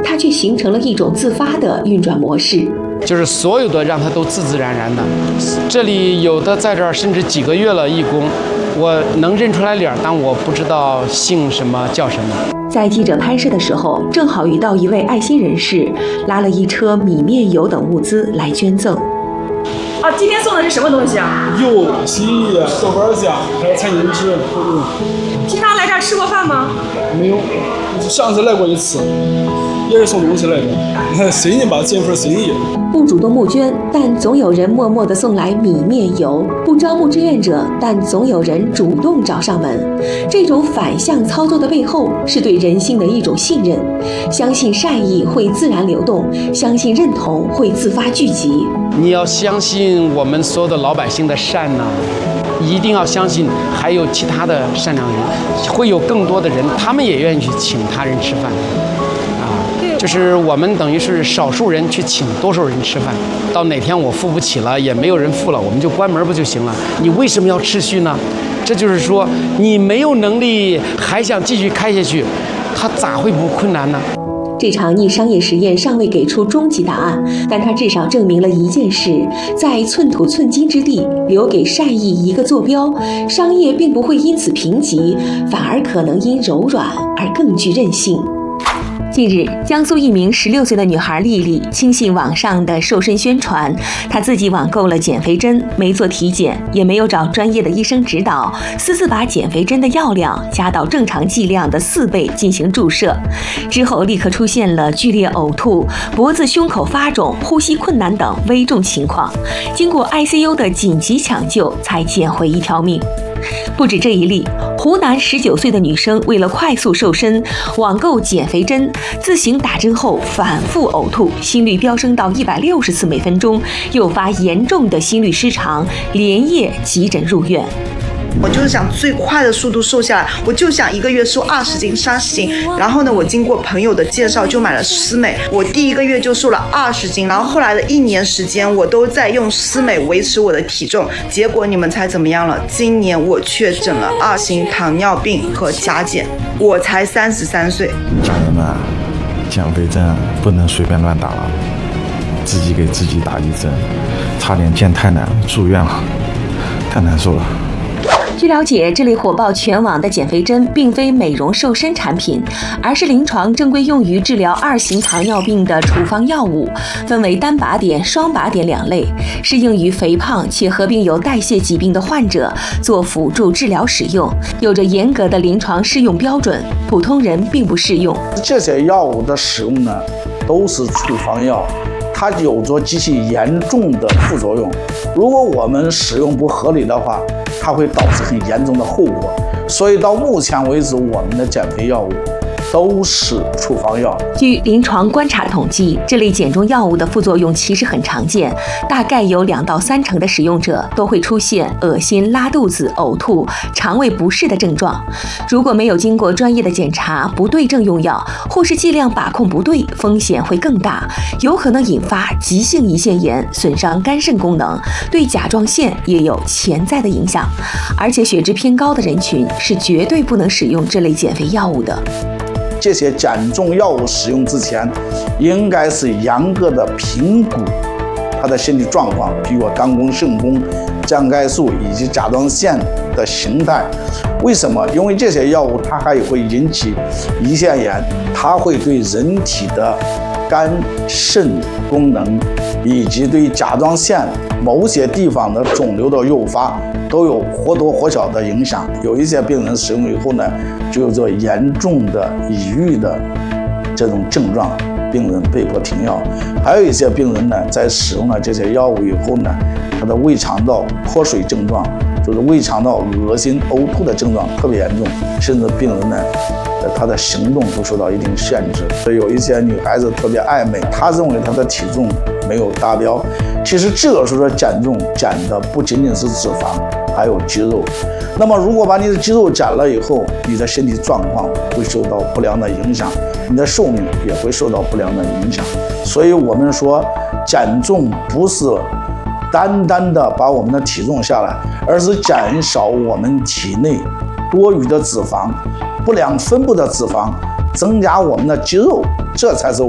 它却形成了一种自发的运转模式。 就是所有的让它都自自然然的，这里有的在这儿甚至几个月了义工，我能认出来脸，但我不知道姓什么叫什么。 在记者拍摄的时候，正好遇到一位爱心人士拉了一车米面油等物资来捐赠。 今天送的是什么东西啊？ 油、洗衣、豆瓣酱，还有餐巾纸。 平常来这儿吃过饭吗？ 没有，上次来过一次，也是送东西来的，心意吧，尽份心意。 不主动募捐，但总有人默默地送来米面油；不招募志愿者，但总有人主动找上门。这种反向操作的背后，是对人性的一种信任，相信善意会自然流动，相信认同会自发聚集。 你要相信我们所有的老百姓的善呢，一定要相信还有其他的善良的人，会有更多的人，他们也愿意去请他人吃饭。就是我们等于是少数人去请多数人吃饭，到哪天我付不起了，也没有人付了，我们就关门不就行了？你为什么要持续呢？这就是说，你没有能力还想继续开下去，它咋会不困难呢？ 这场逆商业实验尚未给出终极答案，但它至少证明了一件事：在寸土寸金之地，留给善意一个坐标，商业并不会因此贫瘠，反而可能因柔软而更具韧性。近日，江苏一名16岁的女孩丽丽轻信网上的瘦身宣传，她自己网购了减肥针，没做体检，也没有找专业的医生指导，私自把减肥针的药量加到正常剂量的4倍进行注射，之后立刻出现了剧烈呕吐、脖子、胸口发肿、呼吸困难等危重情况，经过 ICU 的紧急抢救，才捡回一条命。不止这一例，湖南19岁的女生为了快速瘦身，网购减肥针，自行打针后反复呕吐，心率飙升到160次每分钟，诱发严重的心律失常，连夜急诊入院。 我就是想最快的速度瘦下来，我就想1个月瘦20斤、30斤。然后呢，我经过朋友的介绍就买了司美，我第1个月就瘦了20斤。然后后来的1年时间，我都在用司美维持我的体重。结果你们猜怎么样了？今年我确诊了2型糖尿病和甲减，我才33岁。 家人们，减肥针不能随便乱打了，自己给自己打一针，差点见太难住院了，太难受了。 据了解，这类火爆全网的减肥针并非美容瘦身产品，而是临床正规用于治疗2型糖尿病的处方药物，分为单靶点、双靶点2类，适应于肥胖且合并有代谢疾病的患者做辅助治疗使用，有着严格的临床适用标准，普通人并不适用。 这些药物的使用呢，都是处方药，它有着极其严重的副作用。如果我们使用不合理的话，它会导致很严重的后果。所以到目前为止，我们的减肥药物都是处方药。 据临床观察统计，这类减重药物的副作用其实很常见，大概有2到3成的使用者都会出现恶心、拉肚子、呕吐、肠胃不适的症状。如果没有经过专业的检查，不对症用药，或是剂量把控不对，风险会更大，有可能引发急性胰腺炎，损伤肝肾功能，对甲状腺也有潜在的影响。而且血脂偏高的人群是绝对不能使用这类减肥药物的。 这些减重药物使用之前，应该是严格的评估他的身体状况，比如肝功、肾功、降钙素以及甲状腺的形态。为什么？因为这些药物它还会引起胰腺炎，它会对人体的肝肾功能以及对甲状腺某些地方的肿瘤的诱发都有或多或少的影响。有一些病人使用以后呢，就有着严重的抑郁的这种症状，病人被迫停药。还有一些病人呢，在使用了这些药物以后呢，他的胃肠道脱水症状，就是胃肠道恶心、呕吐的症状特别严重，甚至病人呢，她的行动都受到一定限制。所以有一些女孩子特别爱美，她认为她的体重没有达标。其实这个时候减重减的不仅仅是脂肪，还有肌肉。那么如果把你的肌肉减了以后，你的身体状况会受到不良的影响，你的寿命也会受到不良的影响。所以我们说，减重不是单单的把我们的体重下来，而是减少我们体内多余的脂肪、不良分布的脂肪，增加我们的肌肉，这才是